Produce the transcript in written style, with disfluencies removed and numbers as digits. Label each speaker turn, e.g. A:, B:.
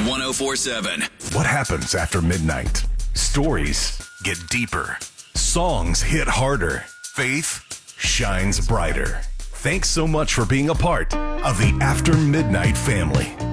A: 1047.
B: What happens after midnight? Stories get deeper. Songs hit harder. Faith shines brighter. Thanks so much for being a part of the After Midnight family.